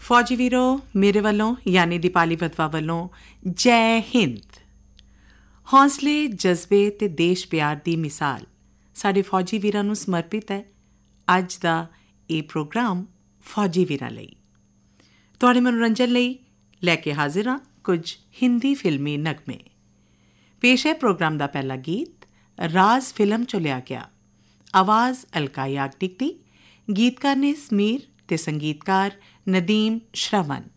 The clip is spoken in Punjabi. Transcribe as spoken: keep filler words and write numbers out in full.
ਫੌਜੀ ਵੀਰੋ, ਮੇਰੇ ਵੱਲੋਂ ਯਾਨੀ ਦੀਪਾਲੀ ਵਤਵਾ ਵੱਲੋਂ ਜੈ ਹਿੰਦ। ਹੌਸਲੇ, ਜਜ਼ਬੇ ਅਤੇ ਦੇਸ਼ ਪਿਆਰ ਦੀ ਮਿਸਾਲ ਸਾਡੇ ਫੌਜੀ ਵੀਰਾਂ ਨੂੰ ਸਮਰਪਿਤ ਹੈ। ਅੱਜ ਦਾ ਇਹ ਪ੍ਰੋਗਰਾਮ ਫੌਜੀ ਵੀਰਾਂ ਲਈ, ਤੁਹਾਡੇ ਮਨੋਰੰਜਨ ਲਈ ਲੈ ਕੇ ਹਾਜ਼ਰ ਹਾਂ ਕੁਝ ਹਿੰਦੀ ਫਿਲਮੀ ਨਗਮੇ। ਪੇਸ਼ ਹੈ ਪ੍ਰੋਗਰਾਮ ਦਾ ਪਹਿਲਾ ਗੀਤ, ਰਾਜ਼ ਫਿਲਮ 'ਚੋਂ ਲਿਆ ਗਿਆ। ਆਵਾਜ਼ ਅਲਕਾ ਯਾਗਨਿਕ ਦੀ, ਗੀਤਕਾਰ ਨੇ ਸਮੀਰ ਅਤੇ ਸੰਗੀਤਕਾਰ ਨਦੀਮ ਸ਼ਰਵਨ।